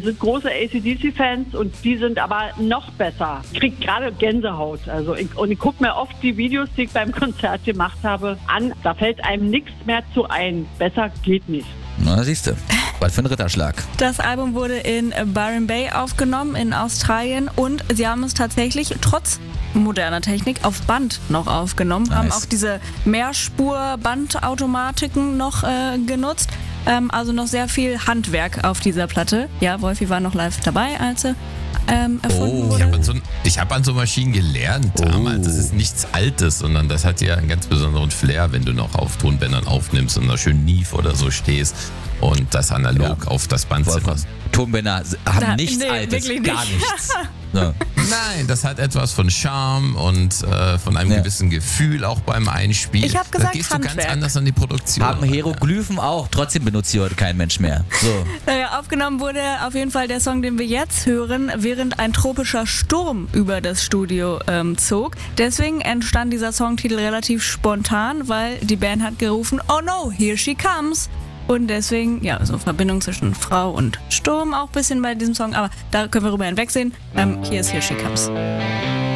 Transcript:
sind große AC/DC-Fans und die sind aber noch besser. Ich krieg gerade Gänsehaut. Ich gucke mir oft die Videos, die ich beim Konzert gemacht habe, an. Da fällt einem nichts mehr zu ein. Besser geht nicht. Na, siehst du. Was für ein Ritterschlag. Das Album wurde in Byron Bay aufgenommen in Australien und sie haben es tatsächlich trotz moderner Technik auf Band noch aufgenommen, haben auch diese Mehrspur-Bandautomatiken noch genutzt. Also noch sehr viel Handwerk auf dieser Platte. Ja, Wolfi war noch live dabei, als sie erfunden wurde. Ich habe an so Maschinen gelernt damals. Das ist nichts Altes, sondern das hat ja einen ganz besonderen Flair, wenn du noch auf Tonbändern aufnimmst und da schön Neve oder so stehst und das analog auf das Band zimmerst. Tonbänder haben nichts Altes, wirklich gar nicht. nichts. So. Nein, das hat etwas von Charme und von einem gewissen Gefühl auch beim Einspielen. Ich hab gesagt, da gehst du Handwerk. ganz anders an die Produktion. Haben Hieroglyphen auch, trotzdem benutzt sie heute kein Mensch mehr. So. Aufgenommen wurde auf jeden Fall der Song, den wir jetzt hören, während ein tropischer Sturm über das Studio zog. Deswegen entstand dieser Songtitel relativ spontan, weil die Band hat gerufen, "Oh no, here she comes." Und deswegen, ja, so Verbindung zwischen Frau und Sturm auch ein bisschen bei diesem Song. Aber da können wir rüber hinwegsehen. Hier ist Here She Comes.